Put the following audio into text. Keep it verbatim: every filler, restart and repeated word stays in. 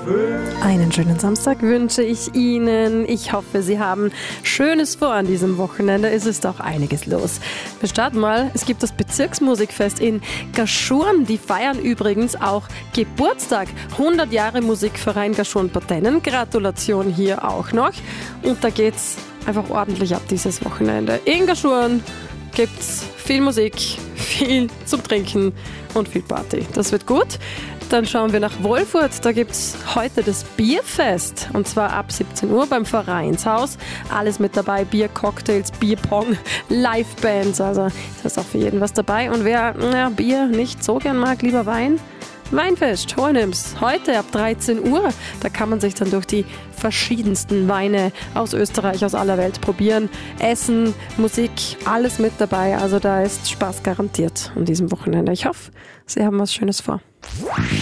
Einen schönen Samstag wünsche ich Ihnen. Ich hoffe, Sie haben Schönes vor an diesem Wochenende. Es ist auch einiges los. Wir starten mal. Es gibt das Bezirksmusikfest in Gaschurn. Die feiern übrigens auch Geburtstag. hundert Jahre Musikverein Gaschurn-Partennen. Gratulation hier auch noch. Und da geht's einfach ordentlich ab dieses Wochenende. In Gaschurn gibt's viel Musik, viel zum Trinken und viel Party. Das wird gut. Dann schauen wir nach Wolfurt. Da gibt es heute das Bierfest. Und zwar ab siebzehn Uhr beim Vereinshaus. Alles mit dabei. Bier, Cocktails, Bierpong, Livebands. Also da ist auch für jeden was dabei. Und wer na, Bier nicht so gern mag, lieber Wein, Weinfest, Hohenems. Heute ab dreizehn Uhr. Da kann man sich dann durch die verschiedensten Weine aus Österreich, aus aller Welt probieren. Essen, Musik, alles mit dabei. Also da ist Spaß garantiert an diesem Wochenende. Ich hoffe, Sie haben was Schönes vor.